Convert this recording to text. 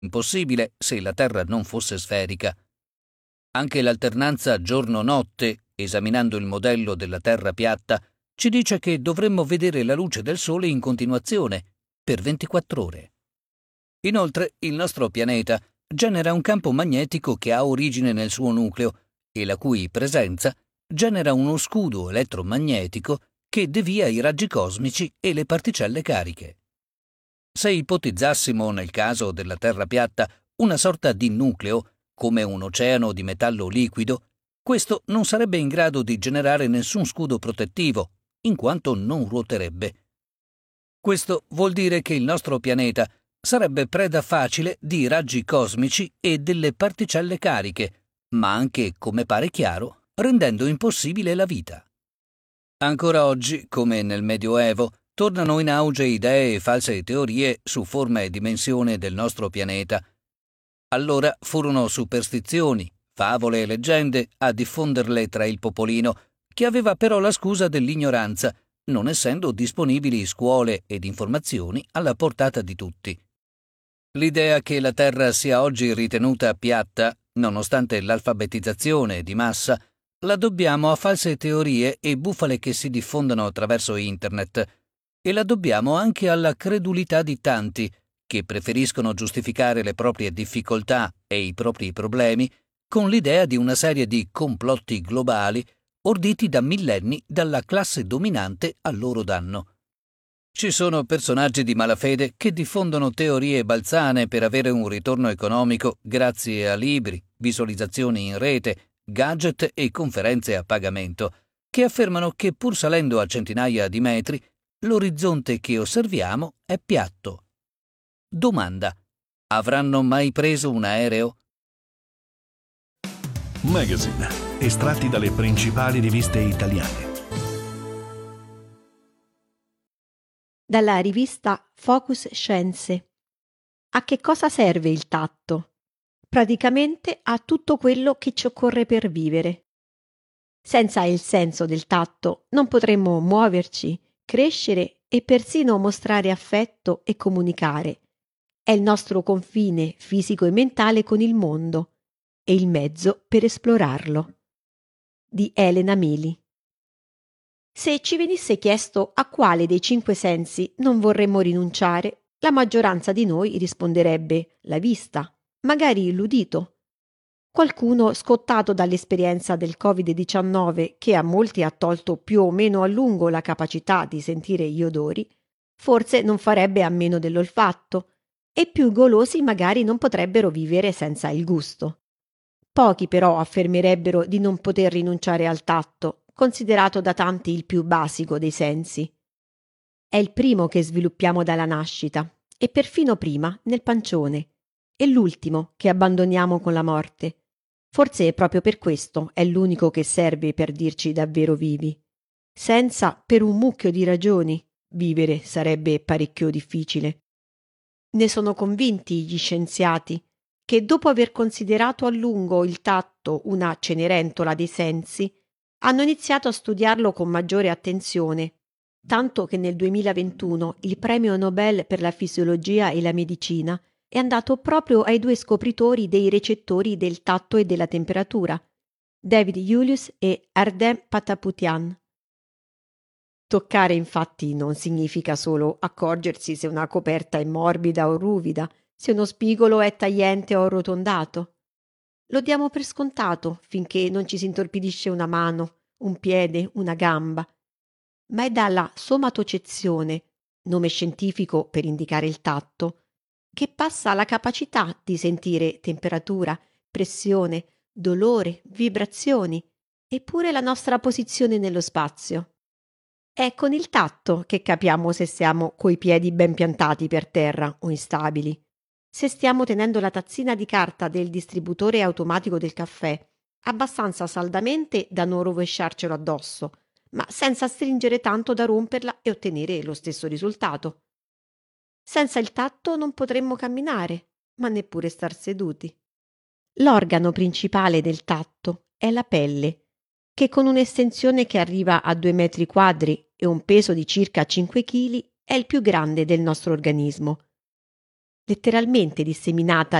impossibile se la Terra non fosse sferica. Anche l'alternanza giorno-notte, esaminando il modello della Terra piatta, ci dice che dovremmo vedere la luce del Sole in continuazione, per 24 ore. Inoltre, il nostro pianeta genera un campo magnetico che ha origine nel suo nucleo e la cui presenza genera uno scudo elettromagnetico che devia i raggi cosmici e le particelle cariche. Se ipotizzassimo, nel caso della Terra piatta, una sorta di nucleo, come un oceano di metallo liquido, questo non sarebbe in grado di generare nessun scudo protettivo, in quanto non ruoterebbe. Questo vuol dire che il nostro pianeta sarebbe preda facile di raggi cosmici e delle particelle cariche, ma anche, come pare chiaro, rendendo impossibile la vita. Ancora oggi, come nel Medioevo, tornano in auge idee e false teorie su forma e dimensione del nostro pianeta. Allora furono superstizioni, favole e leggende a diffonderle tra il popolino, che aveva però la scusa dell'ignoranza, non essendo disponibili scuole ed informazioni alla portata di tutti. L'idea che la Terra sia oggi ritenuta piatta, nonostante l'alfabetizzazione di massa, la dobbiamo a false teorie e bufale che si diffondono attraverso Internet, e la dobbiamo anche alla credulità di tanti che preferiscono giustificare le proprie difficoltà e i propri problemi con l'idea di una serie di complotti globali orditi da millenni dalla classe dominante a loro danno. Ci sono personaggi di malafede che diffondono teorie balzane per avere un ritorno economico grazie a libri, visualizzazioni in rete, gadget e conferenze a pagamento, che affermano che pur salendo a centinaia di metri, l'orizzonte che osserviamo è piatto. Domanda: avranno mai preso un aereo? Magazine, estratti dalle principali riviste italiane. Dalla rivista Focus Scienze. A che cosa serve il tatto? Praticamente a tutto quello che ci occorre per vivere. Senza il senso del tatto non potremmo muoverci, crescere e persino mostrare affetto e comunicare. È il nostro confine fisico e mentale con il mondo e il mezzo per esplorarlo. Di Elena Meli. Se ci venisse chiesto a quale dei 5 sensi non vorremmo rinunciare, la maggioranza di noi risponderebbe la vista, magari l'udito. Qualcuno, scottato dall'esperienza del Covid-19, che a molti ha tolto più o meno a lungo la capacità di sentire gli odori, forse non farebbe a meno dell'olfatto, e più golosi magari non potrebbero vivere senza il gusto. Pochi però affermerebbero di non poter rinunciare al tatto, considerato da tanti il più basico dei sensi. È il primo che sviluppiamo dalla nascita, e perfino prima nel pancione, e l'ultimo che abbandoniamo con la morte. Forse proprio per questo è l'unico che serve per dirci davvero vivi. Senza, per un mucchio di ragioni, vivere sarebbe parecchio difficile. Ne sono convinti gli scienziati, che dopo aver considerato a lungo il tatto una cenerentola dei sensi, hanno iniziato a studiarlo con maggiore attenzione, tanto che nel 2021 il premio Nobel per la fisiologia e la medicina è andato proprio ai 2 scopritori dei recettori del tatto e della temperatura, David Julius e Ardem Pataputian. Toccare infatti non significa solo accorgersi se una coperta è morbida o ruvida, se uno spigolo è tagliente o arrotondato. Lo diamo per scontato finché non ci si intorpidisce una mano, un piede, una gamba. Ma è dalla somatocezione, nome scientifico per indicare il tatto, che passa la capacità di sentire temperatura, pressione, dolore, vibrazioni, eppure la nostra posizione nello spazio. È con il tatto che capiamo se siamo coi piedi ben piantati per terra o instabili, se stiamo tenendo la tazzina di carta del distributore automatico del caffè abbastanza saldamente da non rovesciarcelo addosso, ma senza stringere tanto da romperla e ottenere lo stesso risultato. Senza il tatto non potremmo camminare, ma neppure star seduti. L'organo principale del tatto è la pelle, che con un'estensione che arriva a 2 metri quadri e un peso di circa 5 kg è il più grande del nostro organismo. letteralmente disseminata